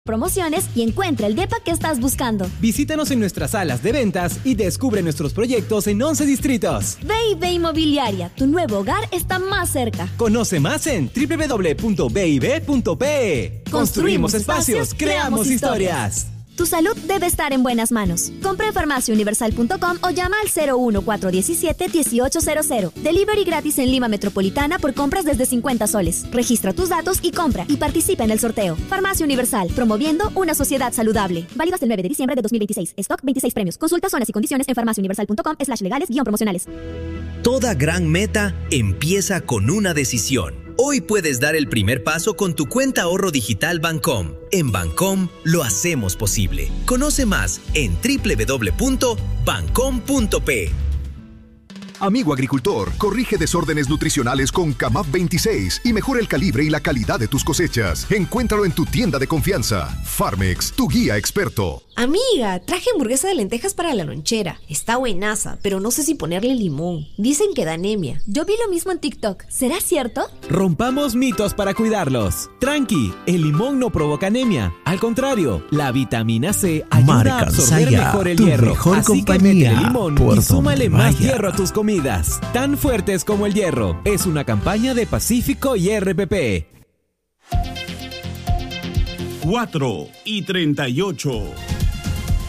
promociones y encuentra el depa que estás buscando. Visítanos en nuestras salas de ventas y descubre nuestros proyectos en 11 distritos. B&B Inmobiliaria, tu nuevo hogar está más cerca. Conoce más en www.bib.pe. Construimos espacios, creamos historias. Tu salud debe estar en buenas manos. Compra en farmaciauniversal.com o llama al 01417-1800. Delivery gratis en Lima Metropolitana por compras desde 50 soles. Registra tus datos y compra y participa en el sorteo. Farmacia Universal, promoviendo una sociedad saludable. Válido hasta el 9 de diciembre de 2026. Stock 26 premios. Consulta zonas y condiciones en farmaciauniversal.com/legales-promocionales. Toda gran meta empieza con una decisión. Hoy puedes dar el primer paso con tu cuenta ahorro digital Bancom. En Bancom lo hacemos posible. Conoce más en www.bancom.pe. Amigo agricultor, corrige desórdenes nutricionales con Camap 26 y mejora el calibre y la calidad de tus cosechas. Encuéntralo en tu tienda de confianza. Farmex, tu guía experto. Amiga, traje hamburguesa de lentejas para la lonchera. Está buenaza, pero no sé si ponerle limón. Dicen que da anemia. Yo vi lo mismo en TikTok. ¿Será cierto? Rompamos mitos para cuidarlos. Tranqui, el limón no provoca anemia. Al contrario, la vitamina C ayuda a absorber mejor el hierro. Así que métele limón y súmale más hierro a tus comidas. Tan fuertes como el hierro. Es una campaña de Pacífico y RPP. 4:38.